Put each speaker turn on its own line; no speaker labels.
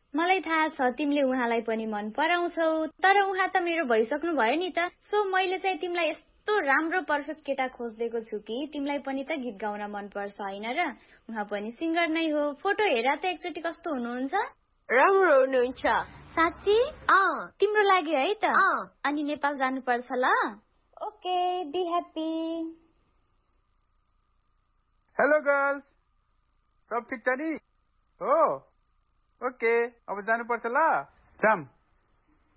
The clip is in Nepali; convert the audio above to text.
मलाई थाहा छ तिमीले उहाँलाई पनि मन पराउँछौ, तर उहाँ त मेरो भइसक्नु भयो नि त। सो मैले चाहिँ तिमीलाई यस्तो राम्रो पर्फेक्ट केटा खोज्देको छु कि तिमीलाई पनि त गीत गाउन मन पर्छ हैन र? उहाँ पनि सिंगर नै हो। फोटो हेरा त एकचोटि कस्तो हुनुहुन्छ?
राम्रो हुनुहुन्छ।
साच्ची? तिम्रो लागि है त? अनि नेपाल जानुपर्छ ल? Okay, be happy.
Hello girls, सब ठिक छ नि? हो, ओके, अब जानुपर्छ ल। जाम।